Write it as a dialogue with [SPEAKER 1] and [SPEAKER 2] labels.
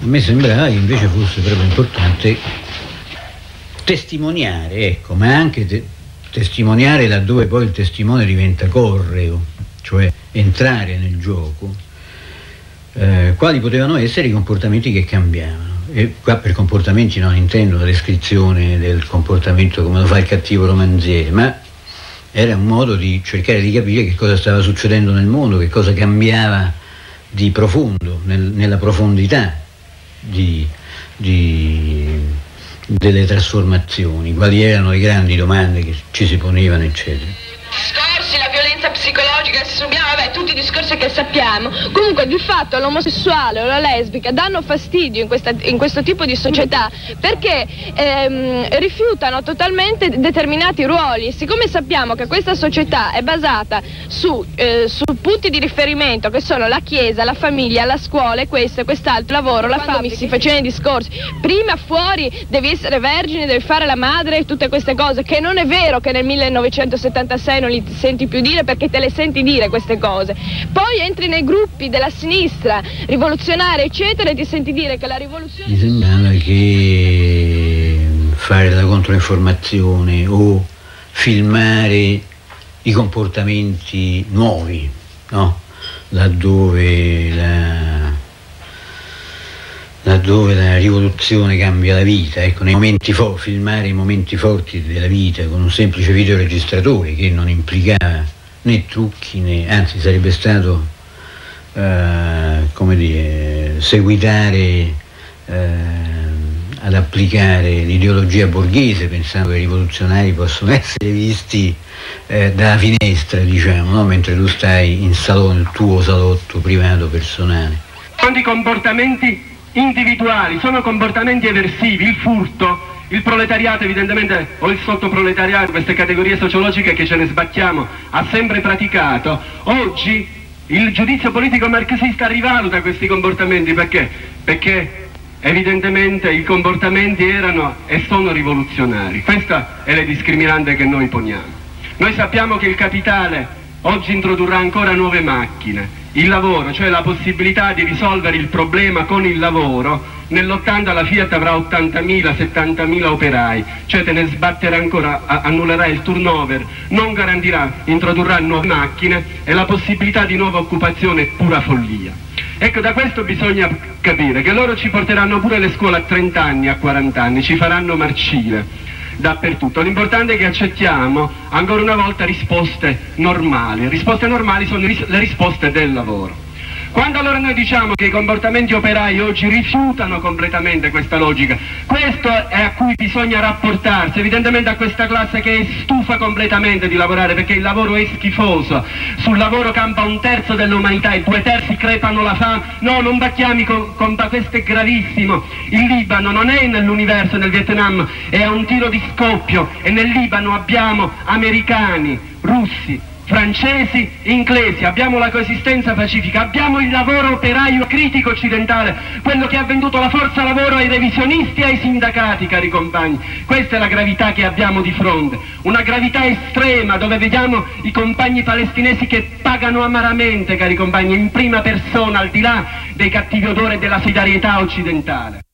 [SPEAKER 1] A me sembrava che invece fosse proprio importante testimoniare, ecco, ma anche testimoniare laddove poi il testimone diventa correo, cioè entrare nel gioco, quali potevano essere i comportamenti che cambiavano. E qua per comportamenti non intendo la descrizione del comportamento come lo fa il cattivo romanziere, ma era un modo di cercare di capire che cosa stava succedendo nel mondo, che cosa cambiava di profondo, nella profondità delle trasformazioni, quali erano le grandi domande che ci si ponevano, eccetera.
[SPEAKER 2] Discorsi, la violenza psicologica che subiamo, vabbè, tutti i discorsi che sappiamo. Comunque di fatto l'omosessuale o la lesbica danno fastidio in questo tipo di società perché rifiutano totalmente determinati ruoli. Siccome sappiamo che questa società è basata su punti di riferimento che sono la chiesa, la famiglia, la scuola e questo e quest'altro, lavoro, la fabbrica, si facevano i discorsi. Prima fuori devi essere vergine, devi fare la madre e tutte queste cose, che non è vero che nel 1976 non li senti più dire, perché te le senti dire queste cose. Poi entri nei gruppi della sinistra rivoluzionaria eccetera e ti senti dire che la rivoluzione...
[SPEAKER 1] Mi sembrava che fare la controinformazione o filmare i comportamenti nuovi, no? Laddove la rivoluzione cambia la vita, ecco, nei momenti filmare i momenti forti della vita con un semplice videoregistratore che non implicava né trucchi né, anzi sarebbe stato come dire, seguitare ad applicare l'ideologia borghese, pensando che i rivoluzionari possono essere visti dalla finestra, diciamo, no? Mentre tu stai in salone, il tuo salotto privato personale.
[SPEAKER 3] Sono i comportamenti individuali, sono comportamenti eversivi, il furto, il proletariato evidentemente, o il sottoproletariato, queste categorie sociologiche che ce ne sbattiamo, ha sempre praticato. Oggi il giudizio politico marxista rivaluta questi comportamenti, perché evidentemente i comportamenti erano e sono rivoluzionari. Questa è la discriminante che noi poniamo. Noi sappiamo che il capitale oggi introdurrà ancora nuove macchine. Il lavoro, cioè la possibilità di risolvere il problema con il lavoro, nell'80 la Fiat avrà 80.000, 70.000 operai, cioè te ne sbatterà ancora, annullerà il turnover, non garantirà, introdurrà nuove macchine e la possibilità di nuova occupazione è pura follia. Ecco, da questo bisogna capire che loro ci porteranno pure le scuole a 30 anni, a 40 anni, ci faranno marcire dappertutto. L'importante è che accettiamo ancora una volta risposte normali. Risposte normali sono le risposte del lavoro. Quando allora noi diciamo che i comportamenti operai oggi rifiutano completamente questa logica, questo è a cui bisogna rapportarsi, evidentemente a questa classe che è stufa completamente di lavorare perché il lavoro è schifoso, sul lavoro campa un terzo dell'umanità e 2/3 crepano la fame. No, non bacchiami questo è gravissimo. Il Libano non è nell'universo, nel Vietnam, è a un tiro di scoppio e nel Libano abbiamo americani, russi, francesi, inglesi, abbiamo la coesistenza pacifica, abbiamo il lavoro operaio critico occidentale, quello che ha venduto la forza lavoro ai revisionisti e ai sindacati, cari compagni. Questa è la gravità che abbiamo di fronte, una gravità estrema dove vediamo i compagni palestinesi che pagano amaramente, cari compagni, in prima persona, al di là dei cattivi odori della solidarietà occidentale.